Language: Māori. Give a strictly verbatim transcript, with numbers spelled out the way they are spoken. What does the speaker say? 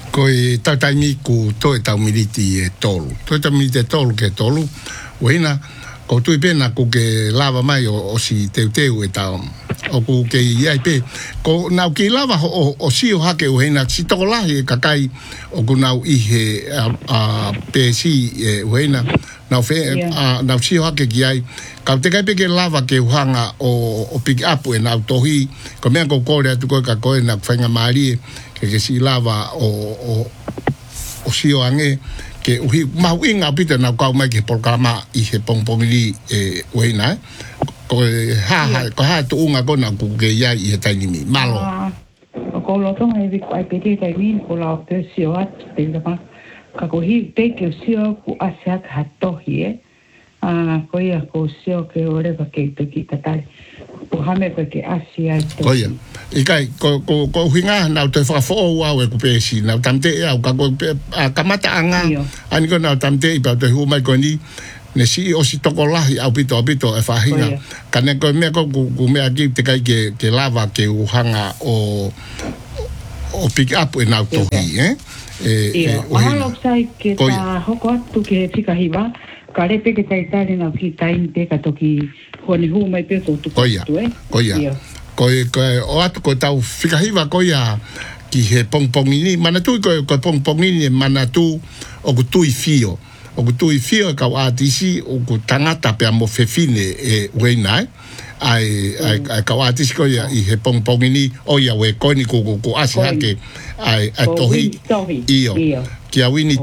ko e tautami ku to e tau militi e tolu. To e tau militi e tolu ke tolu. Wena, ko tui pena ku ke lava mai o, o si teu teu e tau. O ku ke iai pe. Ko nau ki lava o, o si o hake o heina. Si toko lahi e kakai o ku nau ihe a, a pe si e o heina. Nau fe, yeah. uh, nau si o hake ki ai. Kau te kai pe ke lava ke uhanga o, o pick up e nau tohi. Ko mea ko kore atu koe ka koe na whainga maari e. Ke ke si lava o, o, o si o ange. Ke uhi, mahu inga pita nau kau mai ke polkama i he pongpongili e o heina e. Ko ha ha ko ha tu unga kona ku ke ia i he tainimi. Malo. O ko lo tonga e viku ai pe te tainimi ko la o te si o atu te inga ka ko hi te ke o sio ku ase aka hatohi e. Ah, ko ia ko sio ke o rewa ke te ki tatai. Ko hame ko ke asi ai te. Ko ia. I kai, ko, ko, ko hinga nau te whakafo o au e ku pēsi. Nau tamte e au, ka ko kamata anga. Ani ko nau tamte i pau te humai ko ni. Ne si o si toko lahi au pito au pito e whahinga. Ka ne ko mea ko ku mea ki te kai ke, ke lava ke uhanga o o pick up e nau tohi, eh? Ia, mahalo sai ke ta hoko atu ke whikahiwa, ka repe ke tai tari nau ki taini te ka toki hone hu mai pe ko tuku atu, eh? Koia, koia, koia, o atu ko tau whikahiwa koia ki he pongpongini, mana tui koe koe pongpongini mana tu o ku tui fio, o ku tui fio e kau atisi o ku tangata pe amo fefine e uenai, ai ai ai kau atisi koia i he pongpongini o ia we koni ku ku asi hake ai ai tohi iyo kia wini